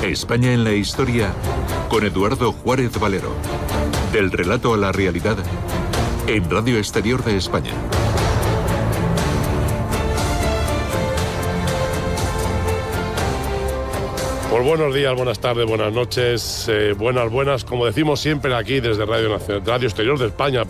España en la historia con Eduardo Juárez Valero. Del relato a la realidad en Radio Exterior de España. Pues buenos días, buenas tardes, buenas noches, buenas, como decimos siempre aquí desde Radio Exterior de España,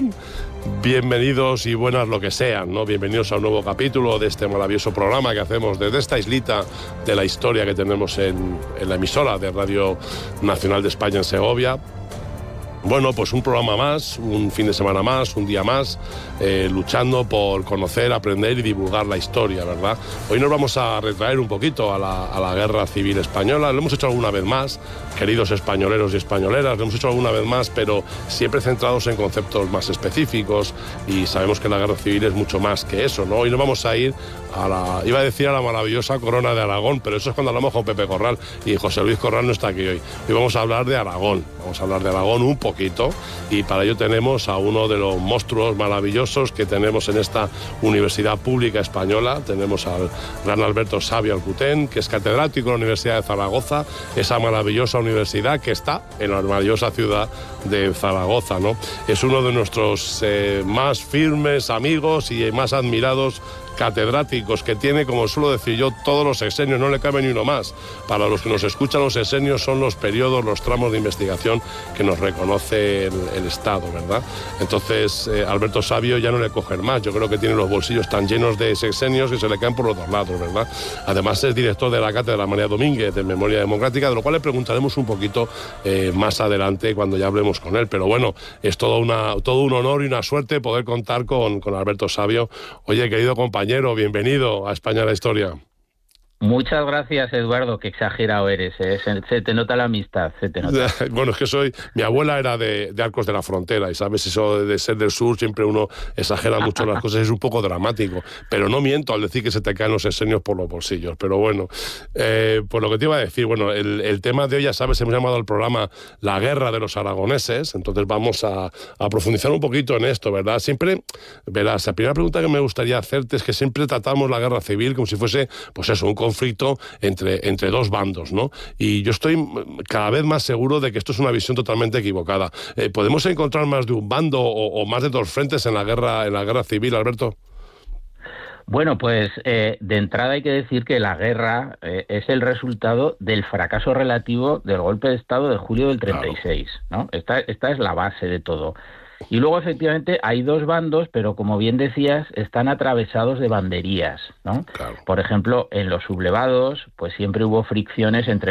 bienvenidos y buenas lo que sean, ¿no? Bienvenidos a un nuevo capítulo de este maravilloso programa que hacemos desde esta islita de la historia que tenemos en la emisora de Radio Nacional de España en Segovia. Bueno, pues un programa más, un fin de semana más, un día más, luchando por conocer, aprender y divulgar la historia, ¿verdad? Hoy nos vamos a retraer un poquito a la Guerra Civil Española. Lo hemos hecho alguna vez más, queridos españoleros y españoleras, lo hemos hecho alguna vez más, pero siempre centrados en conceptos más específicos, y sabemos que la Guerra Civil es mucho más que eso, ¿no? Hoy nos vamos a ir a la maravillosa Corona de Aragón, pero eso es cuando hablamos con Pepe Corral, y José Luis Corral no está aquí hoy. Hoy vamos a hablar de Aragón, un poquito, y para ello tenemos a uno de los monstruos maravillosos que tenemos en esta universidad pública española. Tenemos al gran Alberto Sabio Alcutén, que es catedrático de la Universidad de Zaragoza, esa maravillosa universidad que está en la maravillosa ciudad de Zaragoza, ¿no? Es uno de nuestros más firmes amigos y más admirados catedráticos que tiene, como suelo decir yo, todos los sexenios, no le cabe ni uno más. Para los que nos escuchan, los sexenios son los periodos, los tramos de investigación que nos reconoce el Estado, ¿verdad? Entonces, Alberto Sabio ya no le cogen más. Yo creo que tiene los bolsillos tan llenos de sexenios que se le caen por los dos lados, ¿verdad? Además, es director de la Cátedra María Domínguez de Memoria Democrática, de lo cual le preguntaremos un poquito más adelante cuando ya hablemos con él. Pero bueno, es todo un honor y una suerte poder contar con Alberto Sabio. Oye, querido compañero, bienvenido a España la Historia. Muchas gracias, Eduardo, qué exagerado eres, se te nota la amistad, se te nota. Bueno, es que mi abuela era de Arcos de la Frontera, y sabes, eso de ser del sur, siempre uno exagera mucho las cosas, es un poco dramático, pero no miento al decir que se te caen los sexenios por los bolsillos. Pero bueno, pues lo que te iba a decir, bueno, el tema de hoy, ya sabes, hemos llamado al programa La Guerra de los Aragoneses, entonces vamos a profundizar un poquito en esto, ¿verdad? Siempre, verás, la primera pregunta que me gustaría hacerte es que siempre tratamos la guerra civil como si fuese, pues eso, un conflicto entre dos bandos, ¿no? Y yo estoy cada vez más seguro de que esto es una visión totalmente equivocada. ¿Podemos encontrar más de un bando o más de dos frentes en la guerra civil, Alberto? Bueno, pues de entrada hay que decir que la guerra es el resultado del fracaso relativo del golpe de Estado de julio del 36, claro, ¿no? Esta es la base de todo. Y luego, efectivamente, hay dos bandos, pero como bien decías, están atravesados de banderías, ¿no? Claro. Por ejemplo, en los sublevados, pues siempre hubo fricciones entre